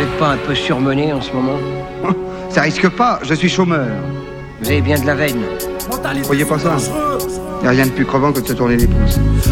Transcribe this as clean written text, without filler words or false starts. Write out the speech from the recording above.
n'êtes pas un peu surmené en ce moment? Ça risque pas, je suis chômeur. Vous avez bien de la veine. Vous voyez pas ça? Y a rien de plus crevant que de se tourner les pouces.